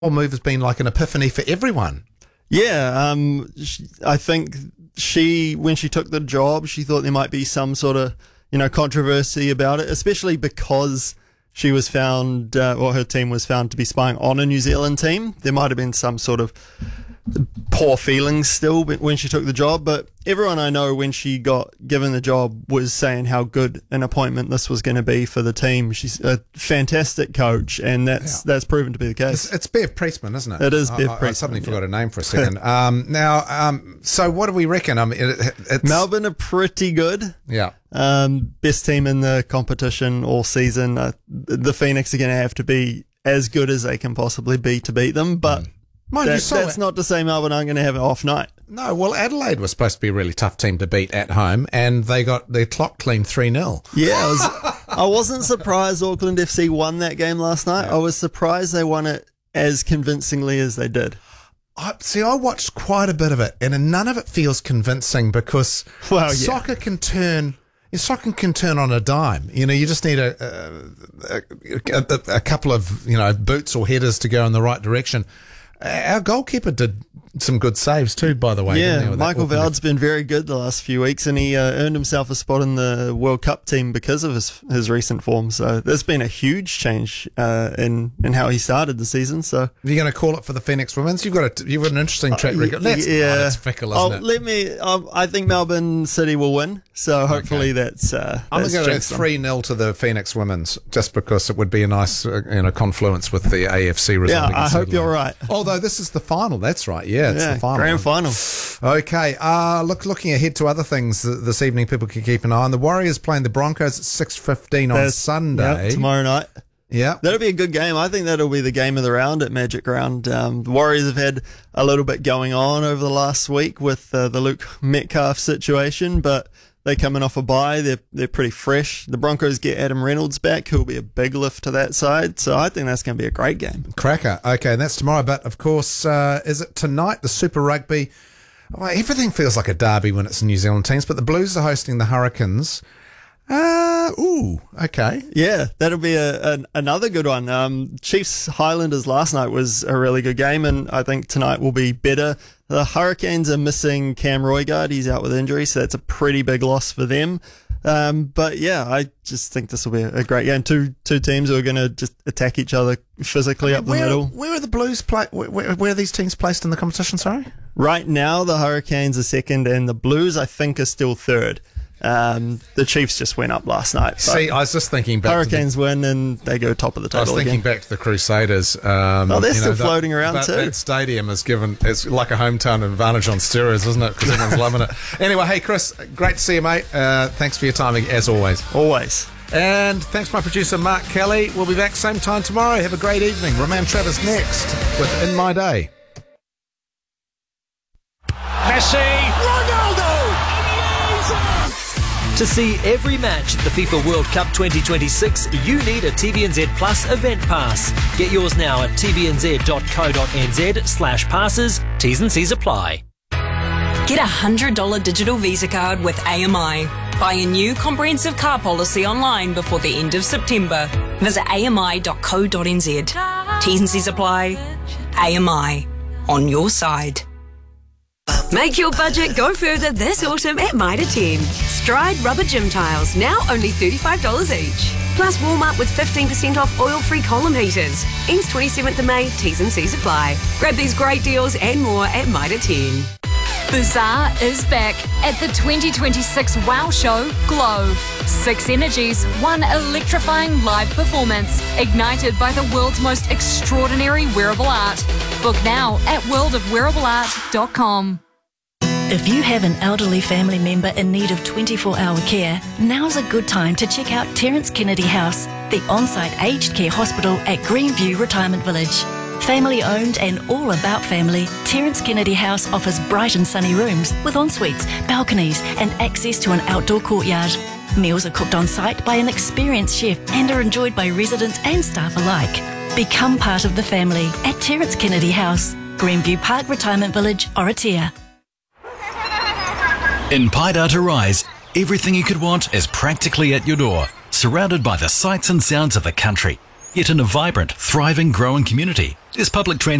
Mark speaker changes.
Speaker 1: whole move has been like an epiphany for everyone.
Speaker 2: Yeah, I think when she took the job, she thought there might be some sort of, controversy about it, especially because she was found, or her team was found to be spying on a New Zealand team. There might have been some sort of poor feelings still when she took the job, but everyone I know when she got given the job was saying how good an appointment this was going to be for the team. She's a fantastic coach, and that's proven to be the case.
Speaker 1: It's Bev Priestman, isn't it?
Speaker 2: It is Bev Priestman.
Speaker 1: I suddenly forgot her name for a second. So what do we reckon? I mean, it's
Speaker 2: Melbourne are pretty good.
Speaker 1: Yeah.
Speaker 2: Best team in the competition all season. The Phoenix are going to have to be as good as they can possibly be to beat them, but that's not to say Melbourne aren't going to have an off night.
Speaker 1: No, well, Adelaide was supposed to be a really tough team to beat at home, and they got their clock cleaned 3-0.
Speaker 2: Yeah, I wasn't surprised Auckland FC won that game last night. Yeah. I was surprised they won it as convincingly as they did.
Speaker 1: I watched quite a bit of it, and none of it feels convincing because soccer can turn on a dime. You just need a couple of boots or headers to go in the right direction. Our goalkeeper did some good saves too, by the way.
Speaker 2: Yeah, Michael Vald's been very good the last few weeks, and he earned himself a spot in the World Cup team because of his recent form. So there's been a huge change in how he started the season. So
Speaker 1: you're going to call it for the Phoenix Women's? You've got an interesting track record. That's fickle, isn't it?
Speaker 2: I think Melbourne City will win. So hopefully that's.
Speaker 1: I'm going to go 3-0 to the Phoenix Women's, just because it would be a nice confluence with the AFC result.
Speaker 2: Yeah, I hope you're right.
Speaker 1: Although this is the final, that's right. Yeah, it's the final.
Speaker 2: Grand final.
Speaker 1: Okay, looking ahead to other things this evening, people can keep an eye on. The Warriors playing the Broncos at 6:15 on Sunday.
Speaker 2: Tomorrow night.
Speaker 1: Yeah.
Speaker 2: That'll be a good game. I think that'll be the game of the round at Magic Round. The Warriors have had a little bit going on over the last week with the Luke Metcalf situation, but they're coming off a bye. They're pretty fresh. The Broncos get Adam Reynolds back, who'll be a big lift to that side. So I think that's going to be a great game.
Speaker 1: Cracker. Okay, and that's tomorrow. But, of course, is it tonight, the Super Rugby? Well, everything feels like a derby when it's New Zealand teams, but the Blues are hosting the Hurricanes. Okay.
Speaker 2: Yeah, that'll be another good one. Chiefs Highlanders last night was a really good game, and I think tonight will be better. The Hurricanes are missing Cam Roigard. He's out with injury, so that's a pretty big loss for them. But yeah, I just think this will be a great game. Two teams who are going to just attack each other physically up the middle.
Speaker 1: Where are the Blues where are these teams placed in the competition, sorry?
Speaker 2: Right now, the Hurricanes are second, and the Blues, I think, are still third. The Chiefs just went up last night.
Speaker 1: See, I was just thinking back
Speaker 2: Hurricanes win and they go top of the table.
Speaker 1: I was thinking back to the Crusaders.
Speaker 2: They're still floating around too.
Speaker 1: That stadium it's like a hometown advantage on steroids, isn't it? Because everyone's loving it. Anyway, hey Chris, great to see you, mate. Thanks for your time as always.
Speaker 2: Always.
Speaker 1: And thanks to my producer Mark Kelly. We'll be back same time tomorrow. Have a great evening. Roman Travis next with In My Day.
Speaker 3: Messi, Ronaldo.
Speaker 4: To see every match at the FIFA World Cup 2026, you need a TVNZ Plus event pass. Get yours now at tvnz.co.nz/passes. T's and C's apply.
Speaker 5: Get a $100 digital Visa card with AMI. Buy a new comprehensive car policy online before the end of September. Visit ami.co.nz. T's and C's apply. AMI. On your side.
Speaker 6: Make your budget go further this autumn at Mitre 10. Stride rubber gym tiles, now only $35 each. Plus warm up with 15% off oil-free column heaters. Ends 27th of May, T's and C's apply. Grab these great deals and more at Mitre 10.
Speaker 7: Bazaar is back at the 2026 WOW Show Glow. 6 energies, 1 electrifying live performance, ignited by the world's most extraordinary wearable art. Book now at worldofwearableart.com.
Speaker 8: If you have an elderly family member in need of 24-hour care, now's a good time to check out Terence Kennedy House, the on-site aged care hospital at Greenview Retirement Village. Family owned and all about family, Terence Kennedy House offers bright and sunny rooms with en-suites, balconies and access to an outdoor courtyard. Meals are cooked on site by an experienced chef and are enjoyed by residents and staff alike. Become part of the family at Terence Kennedy House, Greenview Park Retirement Village, Oratia.
Speaker 9: In Paidata Rise, everything you could want is practically at your door, surrounded by the sights and sounds of the country, yet in a vibrant, thriving, growing community. This public transport